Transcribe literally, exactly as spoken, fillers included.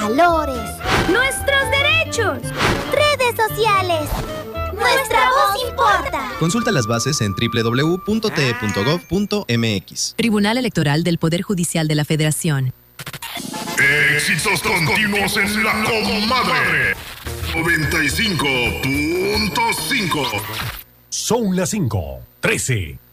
valores, nuestros derechos, redes sociales. Nuestra voz importa. Consulta las bases en doble u doble u doble u punto t e punto gov punto m x. Tribunal Electoral del Poder Judicial de la Federación. Éxitos continuos en la comadre. noventa y cinco punto cinco. Son las cinco, trece.